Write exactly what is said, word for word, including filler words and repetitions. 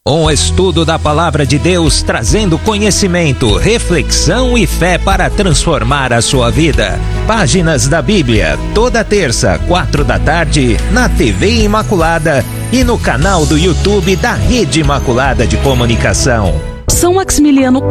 Um estudo da Palavra de Deus trazendo conhecimento, reflexão e fé para transformar a sua vida. Páginas da Bíblia, toda terça, quatro da tarde, na T V Imaculada e no canal do YouTube da Rede Imaculada de Comunicação. São Maximiliano